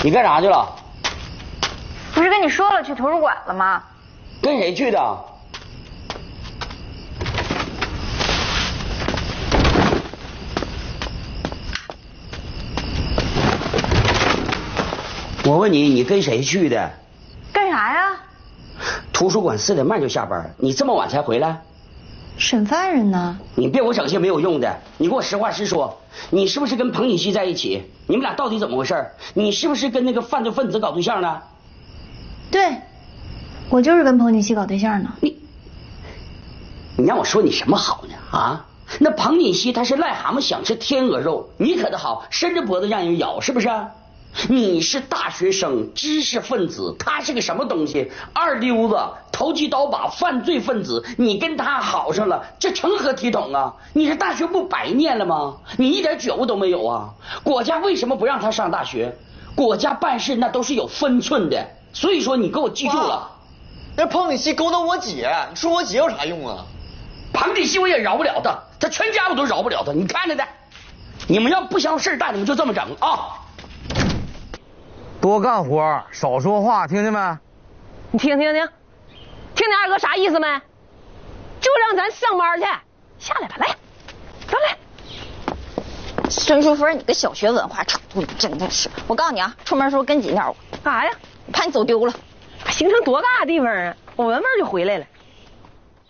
你干啥去了？ 不是跟你说了去图书馆了吗？ 跟谁去的？我问你，你跟谁去的？ 干啥呀？ 图书馆4点半就下班，你这么晚才回来？ 审犯人呢？ 你别给我整些没有用的，你给我实话实说，你是不是跟彭锦熙在一起？你们俩到底怎么回事？你是不是跟那个犯罪分子搞对象呢？ 对，我就是跟彭锦熙搞对象呢。 你让我说你什么好呢？啊，那彭锦熙他是癞蛤蟆想吃天鹅肉，你可倒好，伸着脖子让人咬，是不是？你是大学生，知识分子，他是个什么东西？二流子，投机倒把，犯罪分子，你跟他好上了，这成何体统啊？你这大学不白念了吗？你一点觉悟都没有啊！国家为什么不让他上大学？国家办事那都是有分寸的，所以说你给我记住了。 那彭锦熙勾搭我姐，你说我姐有啥用啊？ 彭锦熙我也饶不了他，他全家我都饶不了他，你看着的。你们要不想事大，你们就这么整啊！ 多干活，少说话，听见没？ 你听二哥啥意思没？就让咱上班去，下来吧，来，上来。 孙淑芬，你个小学文化程度，你真的是！我告诉你啊，出门时候跟紧点， 干啥呀？ 我怕你走丢了。 行程多大地方啊？我闻闻就回来了。